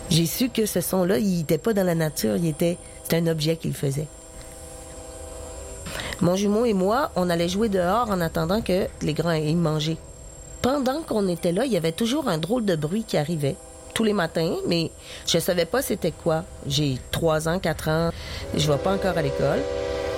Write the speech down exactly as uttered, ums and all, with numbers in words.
J'ai su que ce son-là, il n'était pas dans la nature, il était, c'était un objet qu'il faisait. Mon jumeau et moi, on allait jouer dehors en attendant que les grands aillent manger. Pendant qu'on était là, il y avait toujours un drôle de bruit qui arrivait. Tous les matins, mais je savais pas c'était quoi. J'ai trois ans, quatre ans, je vais pas encore à l'école.